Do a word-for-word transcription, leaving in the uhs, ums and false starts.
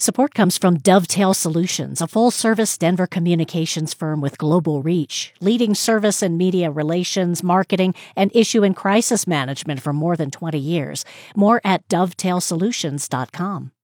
Support comes from Dovetail Solutions, a full-service Denver communications firm with global reach, leading service and media relations, marketing, and issue and crisis management for more than twenty years. More at dovetail solutions dot com.